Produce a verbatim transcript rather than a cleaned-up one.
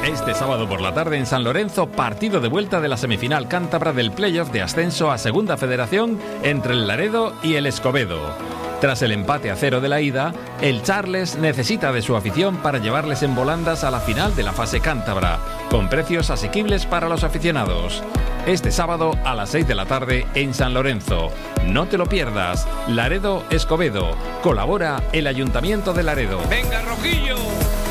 Este sábado por la tarde en San Lorenzo, partido de vuelta de la semifinal cántabra del playoff de ascenso a Segunda Federación entre el Laredo y el Escobedo. Tras el empate a cero de la ida, el Charles necesita de su afición para llevarles en volandas a la final de la fase cántabra, con precios asequibles para los aficionados. Este sábado a las seis de la tarde en San Lorenzo. No te lo pierdas. Laredo Escobedo. Colabora el Ayuntamiento de Laredo. ¡Venga, Rojillo!